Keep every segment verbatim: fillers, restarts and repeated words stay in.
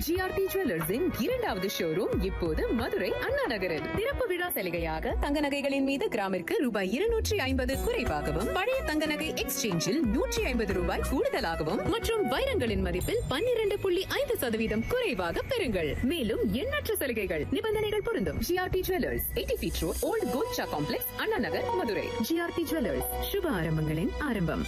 GRT ஜுவல்லர்ஸின் இரண்டாவது showroom இப்போது மதுரை அண்ணா நகரில். திறப்பு விழா சலுகையாக தங்க நகைகளின் மீது கிராமிற்கு ரூபாய் இருநூற்றி ஐம்பது குறைவாகவும், பழைய தங்க நகை எக்ஸ்சேஞ்சில் நூற்றி ஐம்பது ரூபாய் கூடுதலாகவும் மற்றும் வைரங்களின் மதிப்பில் பன்னிரண்டு புள்ளி ஐந்து சதவீதம் குறைவாக பெறுங்கள். மேலும் எண்ணற்ற சலுகைகள், நிபந்தனைகள் பொருந்தும். GRT jewellers, eighty feet road, volt Golcha complex, Anna Nagar, Madurai. GRT jewellers, சுப ஆரம்பங்களின் ஆரம்பம்.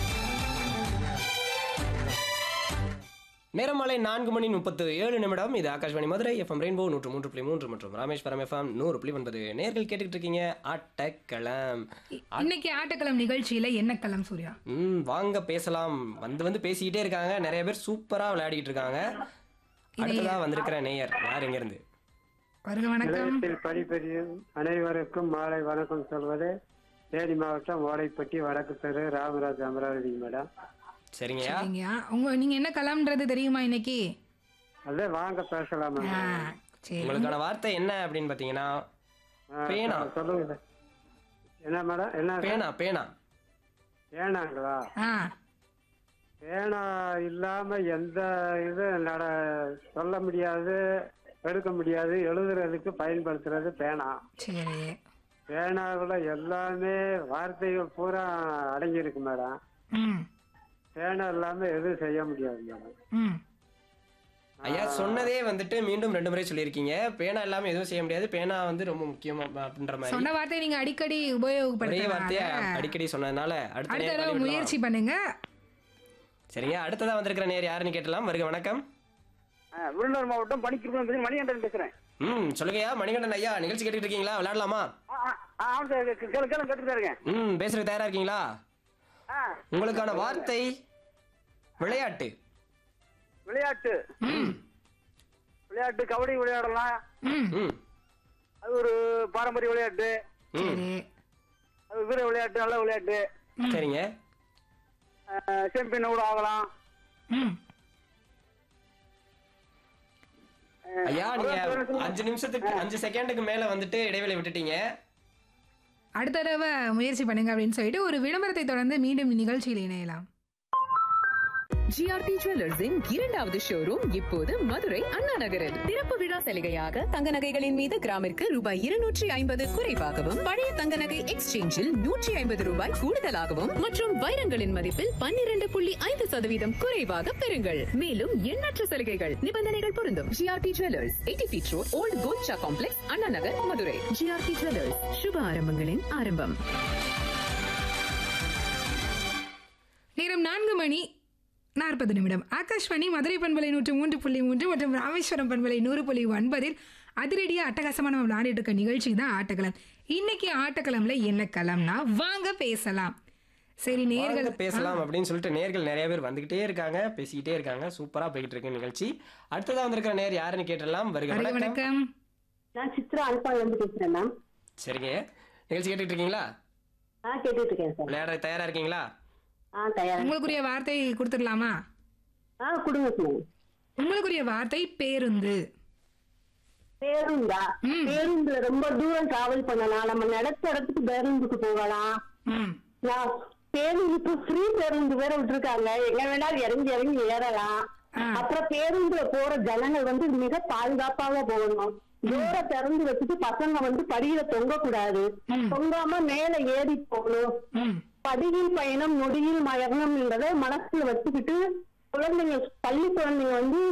நேரம் மாலை நான்கு மணி முப்பத்து ஏழு நிமிடம். இது ஆகாஷ்வாணி மதுரை எஃப்எம் ரெயின்போ நூற்று மூன்று புள்ளி மூன்று மற்றும் ராமேஸ்வரம் எஃப்எம் நூறு புள்ளி ஒன்பது. நேர்கள் கேட்டுக்கிட்டு இருக்கீங்க ஆட்டக்களம். இன்னைக்கு ஆட்டக்களம் நிகழ்ச்சியில என்ன களம் சூர்யா? ம் வாங்க பேசலாம். வந்து வந்து பேசிக்கிட்டே இருக்காங்க. நிறைய பேர் சூப்பரா விளையாடிட்டு இருக்காங்க. அடுத்ததா வந்திருக்கிற நேயர் யார், எங்க இருந்து? வருக வணக்கம். படிப்பறியும் அனைவருக்கும் மாலை வணக்கம் சொல்வது தேனி மாவட்டம் ஓடைப்பட்டி வடக்கு தெரு ராமராஜ் அமராவதி மேடம். சரிங்கய்யா. சரிங்கய்யா, உங்க நீங்க என்ன களம்ன்றது தெரியுமா இன்னைக்கு? அதே வாங்க பேசலாமா? ஆ, சரி. உங்களுக்கான வார்த்தை என்ன அப்படின்னு பாத்தீங்கன்னா பேனா. சொல்லுங்க. என்ன மேடம்? என்ன பேனா? பேனா பேனாங்களா? ஆ, பேனா இல்லாம எந்த இது நட சொல்ல முடியாது, எடுக்க முடியாது. எழுதுறதுக்கு பயன்படுத்துறது பேனா. சரி. பேனாவில் எல்லாமே வார்த்தைகள் பூரா அடங்கியிருக்கு மேடம். ம் பேனா இல்லாம எதுவும் செய்ய முடியாது மேடம். ம் ஐயா சொன்னதே வந்துட்டு மீண்டும் ரெண்டு முறை சொல்லியிருக்கீங்க. பேனா இல்லாம எதுவும் செய்ய முடியாது, பேனா வந்து ரொம்ப முக்கியம் அப்படின்ற மாதிரி சொன்ன வார்த்தை நீங்க அடிக்கடி ஒரே உபயோகப்படுத்த வார்த்தையை அடிக்கடி சொன்னதுனால அடுத்த அடுத்த நேர் தடவை பண்ணிவிடலாம். முயற்சி பண்ணுங்க. சரிங்க, அடுத்ததா வந்திருக்கிற நேர் யாருன்னு கேட்டலாம். வருக வணக்கம். விருதுநகர் மாவட்டம் பணிக்கு மணிகண்டன் பேசுறேன். ம் சொல்லுங்கய்யா. மணிகண்டன் ஐயா, நிகழ்ச்சி கேட்டுட்டு இருக்கீங்களா? விளையாடலாமா? ஆமாம் சார், கேளு கேளு கேட்டுட்டு இருக்கேன். ம் பேசுறது தயாரா இருக்கீங்களா? உங்களுக்கான வார்த்தை விளையாட்டு. விளையாட்டு விளையாட்டு கபடி விளையாடலாம். ம் ம் அது ஒரு பாரம்பரிய விளையாட்டு. சரி. அது வீர விளையாட்டு, நல்ல விளையாட்டு. சரிங்க. சாம்பியன் கூட ஆகலாம். ம் ஐயா நீங்க அஞ்சு நிமிஷத்துக்கு அஞ்சு செகண்டுக்கு மேல வந்துட்டு இடைவெளி விட்டுட்டீங்க. அடுத்த தடவை முயற்சி பண்ணுங்க அப்படின்னு சொல்லிட்டு ஒரு விளம்பரத்தை தொடர்ந்து மீண்டும் நிகழ்ச்சியில் இணையலாம். ஜிஆர்டி ஜுவல்லர்ஸின் இரண்டாவது ஷோரூம் இப்போது மதுரை அண்ணா நகரில். திறப்பு விழா சலுகையாக தங்க நகைகளின் மீது கிராமிற்கு ரூபாய் இருநூற்றி ஐம்பது குறைவாகவும், பழைய தங்க நகை எக்ஸ்சேஞ்சில் நூற்றி ஐம்பது ரூபாய் கூடுதலாகவும் மற்றும் வைரங்களின் மதிப்பில் பன்னிரண்டு புள்ளி ஐந்து சதவீதம் குறைவாக பெறுங்கள். மேலும் எண்ணற்ற சலுகைகள், நிபந்தனைகள் பொருந்தும். GRT jewellers, eighty feet road, volt Golcha complex, Anna Nagar, Madurai. GRT jewellers, சுப ஆரம்பங்களின் ஆரம்பம். நேரம் நான்கு மணி நாற்பது நிமிடம். ஆகாஷ்வாணி மதுரை பண்பலை நூற்று மூன்று புள்ளி மூன்று மற்றும் ராமேஸ்வரம் பண்பலை நூறு புள்ளி ஒன்பதில் அதிரடியாக அட்டகாசமாக நம்ம விளையாடிட்டு இருக்க நிகழ்ச்சி தான் ஆட்டக்களம். இன்னைக்கு ஆட்டக்களம்ல என்ன களம்னா வாங்க பேசலாம். சரி, நேர்கள் பேசலாம் அப்படின்னு சொல்லிட்டு நேர்கள் நிறைய பேர் வந்துகிட்டே இருக்காங்க, பேசிக்கிட்டே இருக்காங்க. சூப்பரா போயிட்டு இருக்கு நிகழ்ச்சி. அடுத்ததா வந்திருக்கிற நேர் யாருன்னு கேட்டலாம். வருக வணக்கம். நான் சித்ரா அல்பால இருந்து பேசுறேன் மேம். சரிங்க, நிகழ்ச்சி கேட்டுட்டு இருக்கீங்களா? ஆ கேட்டுட்டு இருக்கேன் சார். விளையாட தயாரா இருக்கீங்களா? ஆ தயாரா. உங்களுக்குரிய வார்த்தை கொடுத்துடலாமா? ஆ கொடுங்க சார். உங்களுக்குரிய வார்த்தை பேருந்து. பேருந்தா? பேருந்துல ரொம்ப தூரம் டிராவல் பண்ணலாம். நம்ம நடத்த இடத்துக்கு பேருந்துக்கு போகலாம். ம் நான் பேருந்துக்கு ஃப்ரீ பேருந்து வேற விட்டுருக்காங்க, எங்க வேணாலும் இறங்கி இறங்கி ஏறலாம். அப்புறம் பேருந்துல போற ஜனங்கள் வந்து மிக பாதுகாப்பாக போகணும். டோரை திறந்து வச்சுட்டு பசங்க வந்து படியில தொங்க கூடாது, தொங்காம மேல ஏறி போகணும். படியில் பயணம் நொடியில் மரணம் என்றதை மனசுல வச்சுக்கிட்டு குழந்தைங்க, பள்ளி குழந்தைங்க வந்து